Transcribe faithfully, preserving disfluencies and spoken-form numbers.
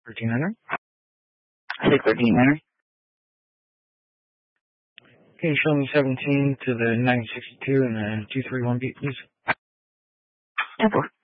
thirteen hundred. six thirteen Henry. Okay, show me seventeen to the nine sixty-two and the two three one beat, please. ten four.